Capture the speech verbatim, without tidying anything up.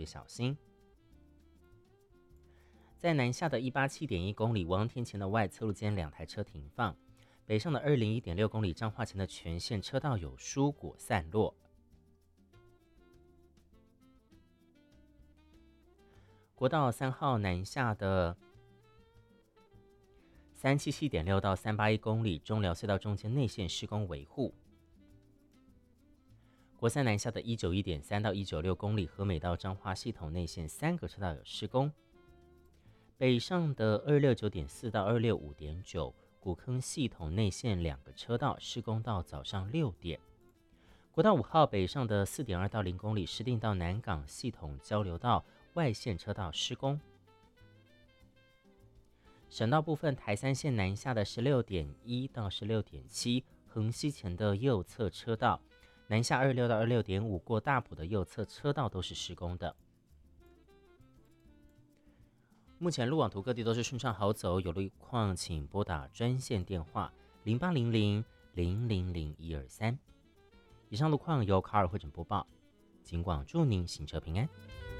别小心。在南下的一八七点一公里王田前的外侧路间两台车停放，北上的二零一点六公里彰化前的全线车道有蔬果散落。国道三号南下的三七七点六到三八一公里中寮隧道中间内线施工维护。国三南下的一九一点三到一九六公里和美到彰化系统内线三个车道有施工。北上的二六九点四到二六五点九古坑系统内线两个车道施工到早上六点。国道五号北上的四点二到零公里石碇到南港系统交流道外线车道施工。省道部分，台三线南下的十六点一到十六点七横溪前的右侧车道，南下二六到二六点五过大埔的右侧车道都是施工的。目前路网图各地都是顺畅好走，有路况请拨打专线电话零八零零零零零一二三。以上路况由卡尔会诊播报，尽管祝您行车平安。